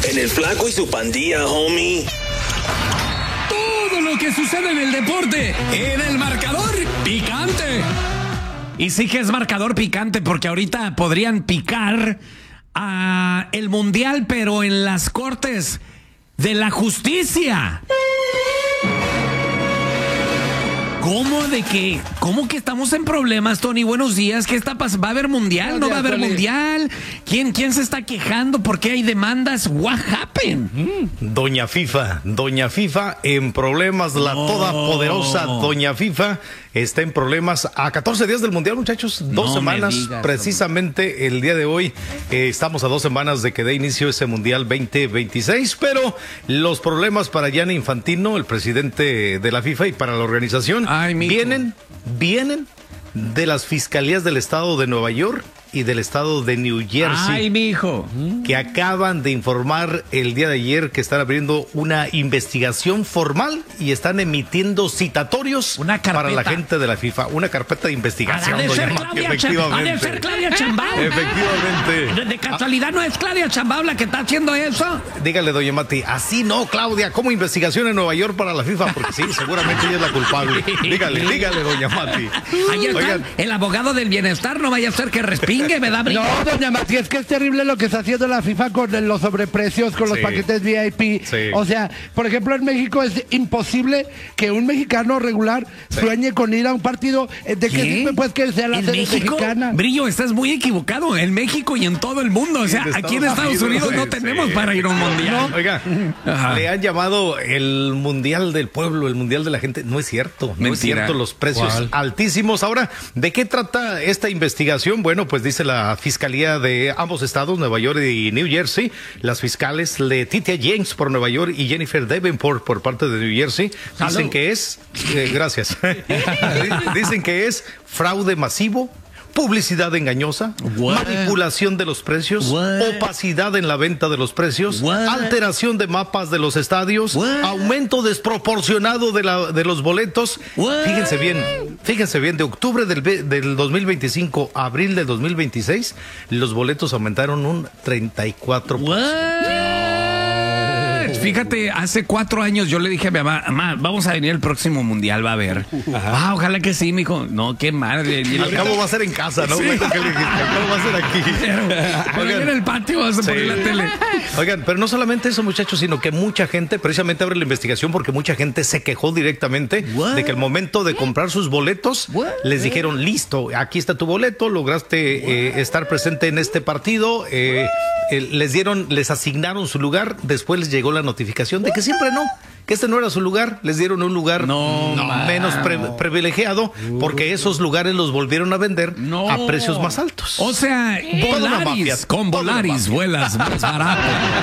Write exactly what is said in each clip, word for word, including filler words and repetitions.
En el Flaco y su pandilla, homie. Todo lo que sucede en el deporte, en el marcador picante. Y sí que es marcador picante porque ahorita podrían picar a el mundial, pero en las cortes de la justicia. ¿Cómo de que, cómo que estamos en problemas, Tony? Buenos días. ¿Qué está pasando? ¿Va a haber mundial? ¿No va a haber mundial? ¿Quién, quién se está quejando? ¿Por qué hay demandas? What happened? Mm. Doña FIFA, Doña FIFA en problemas. La No. todopoderosa Doña FIFA está en problemas a catorce días del mundial, muchachos. Dos No me semanas, digas, precisamente el día de hoy. Eh, estamos a dos semanas de que dé inicio ese mundial veinte veintiséis, pero los problemas para Gianni Infantino, el presidente de la FIFA, y para la organización, Ay, mijo. vienen, vienen de las fiscalías del estado de Nueva York y del estado de New Jersey. Ay, mijo. Que acaban de informar el día de ayer que están abriendo una investigación formal y están emitiendo citatorios Una carpeta. para la gente de la FIFA. Una carpeta de investigación. Ha de ser doña Mati, Claudia Cham- ha de efectivamente. ser Claudia Chambao. Efectivamente. ¿De, de casualidad no es Claudia Chambao la que está haciendo eso? Dígale, doña Mati, así no, Claudia, ¿cómo investigación en Nueva York para la FIFA? Porque sí, seguramente ella es la culpable. Dígale, dígale, doña Mati. Ahí está Oigan, el abogado del bienestar, no vaya a ser que respingue, me da brillo. No, doña Mati, es que es terrible lo que está haciendo la FIFA con los sobreprecios, con los Sí. paquetes V I P. Sí. O sea, por ejemplo, en México es imposible que un mexicano regular sueñe con ir a un partido. ¿De qué sirve pues que sea la ¿En sede México? mexicana? Brillo, estás muy equivocado. En México y en todo el mundo. O sea, En aquí en Estados Estados Unidos Unidos, no sí, tenemos sí. para ir a un mundial. Oiga, Ajá. le han llamado el mundial del pueblo, el mundial de la gente. No es cierto, no es Mentira. cierto, los precios ¿Cuál? altísimos. Ahora, ¿de qué trata esta investigación? Bueno, pues dice la fiscalía de ambos estados, Nueva York y New Jersey, las fiscales Letitia James por Nueva York y Jennifer Davenport por parte de New Jersey, dicen Salud. que es, eh, gracias, dicen que es fraude masivo, publicidad engañosa, What? manipulación de los precios, What? opacidad en la venta de los precios, What? alteración de mapas de los estadios, What? aumento desproporcionado de, la, de los boletos. What? Fíjense bien, fíjense bien, de octubre del, ve- del dos mil veinticinco a abril del dos mil veintiséis, los boletos aumentaron un treinta y cuatro por ciento. What? Fíjate, hace cuatro años yo le dije a mi mamá, mamá, vamos a venir el próximo mundial, va a ver. Ah, ojalá que sí, mijo. No, qué madre. Y Al cabo va a ser en casa, ¿no? Sí. Bueno, ¿qué le dijiste? Al cabo va a ser aquí. Pero Oigan. en el patio vas a Sí. poner la tele. Oigan, pero no solamente eso, muchachos, sino que mucha gente, precisamente abre la investigación porque mucha gente se quejó directamente What? de que al momento de comprar sus boletos, What? les dijeron, listo, aquí está tu boleto, lograste eh, estar presente en este partido, eh, eh, les dieron, les asignaron su lugar, después les llegó la notificación de que siempre no, que este no era su lugar, les dieron un lugar No, menos pre- mano. privilegiado porque esos lugares los volvieron a vender No. a precios más altos. O sea, Toda una Volaris, mafia, con toda una Volaris mafia. vuelas más barato.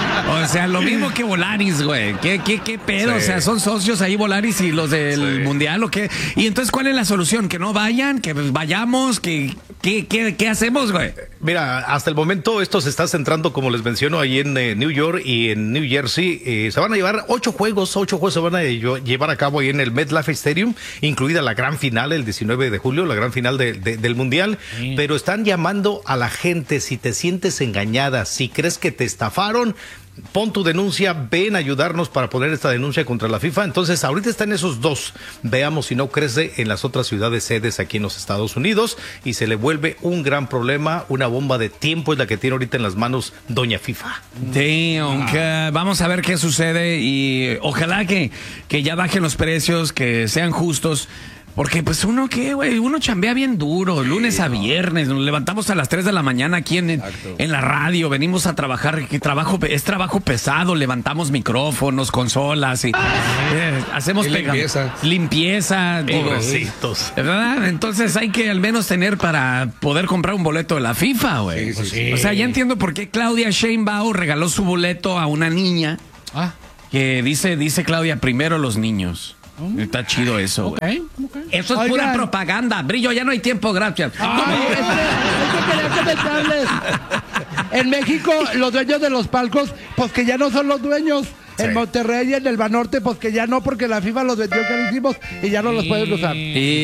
O sea, lo mismo que Volaris, güey. ¿Qué, qué, qué pedo? Sí. O sea, son socios ahí Volaris y los del Sí. Mundial o qué. Y entonces, ¿cuál es la solución? ¿Que no vayan? ¿Que vayamos? ¿Que, qué, qué, ¿Qué hacemos, güey? Mira, hasta el momento esto se está centrando, como les menciono, ahí en eh, New York y en New Jersey. Eh, se van a llevar ocho juegos, ocho juegos se van a lle- llevar a cabo ahí en el MetLife Stadium, incluida la gran final el diecinueve de julio, la gran final de- de- del Mundial. Pero están llamando a la gente, si te sientes engañada, si crees que te estafaron, pon tu denuncia, ven a ayudarnos para poner esta denuncia contra la FIFA. Entonces, ahorita están esos dos. Veamos si no crece en las otras ciudades sedes aquí en los Estados Unidos y se le vuelve un gran problema, una bomba de tiempo es la que tiene ahorita en las manos Doña FIFA. Damn, que vamos a ver qué sucede y ojalá que, que ya bajen los precios, que sean justos. Porque pues uno qué, güey, uno chambea bien duro, lunes a viernes, nos levantamos a las tres de la mañana aquí en, en la radio, venimos a trabajar, que trabajo, es trabajo pesado, levantamos micrófonos, consolas y eh, hacemos Y pega- limpieza. limpieza, digo, Pobrecitos. ¿verdad? Entonces hay que al menos tener para poder comprar un boleto de la FIFA, güey. Sí, sí, sí. O sea, ya entiendo por qué Claudia Sheinbaum regaló su boleto a una niña Ah, que dice, dice Claudia, primero los niños. Está chido eso, güey. ok, ok. Eso es Oigan. pura propaganda. Brillo, ya no hay tiempo, gracias. Ay, es que- es que quería comentarles. En México, los dueños de los palcos, pues que ya no son los dueños. En Sí. Monterrey y en el Banorte, pues que ya no, porque la FIFA los vendió carísimos y ya no los pueden usar.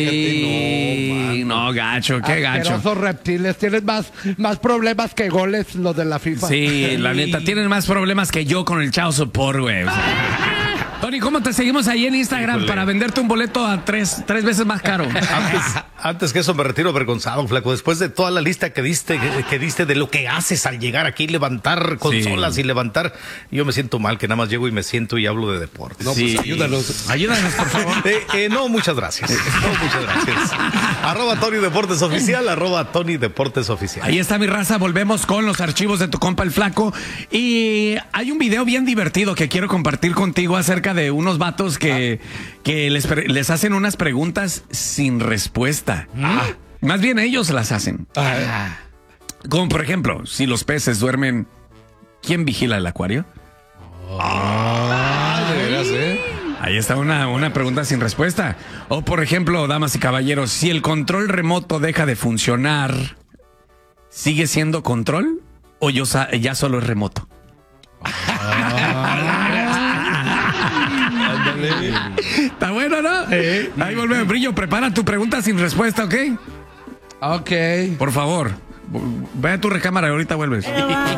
Y no, gacho, qué gacho. Asquerosos reptiles, tienen más, más problemas que goles los de la FIFA. Sí, la neta, tienen más problemas que yo con el Chao Support, güey. O sea. Tony, ¿cómo te seguimos ahí en Instagram Híjole. para venderte un boleto a tres, tres veces más caro? Antes, antes que eso me retiro avergonzado, flaco. Después de toda la lista que diste, que, que diste de lo que haces al llegar aquí, levantar consolas Sí. y levantar, yo me siento mal, que nada más llego y me siento y hablo de deportes. No, Sí. pues ayúdanos. Ayúdanos, por favor. Eh, eh, no, muchas gracias. No, muchas gracias. Arroba Tony Deportes Oficial, arroba Tony Deportes Oficial. Ahí está mi raza, volvemos con los archivos de tu compa el flaco. Y hay un video bien divertido que quiero compartir contigo acerca de unos vatos que, que les, pre- les hacen unas preguntas sin respuesta. Más bien ellos las hacen. Ah, Como por ejemplo, si los peces duermen, ¿quién vigila el acuario? ah, de veras, ¿eh? Ahí está una, una pregunta sin respuesta. O por ejemplo, damas y caballeros, si el control remoto deja de funcionar, ¿sigue siendo control o yo sa- ya solo es remoto? Está bueno, ¿no? Ahí volvemos, Brillo, prepara tu pregunta sin respuesta, ¿ok? Ok. Por favor, ve a tu recámara y ahorita vuelves.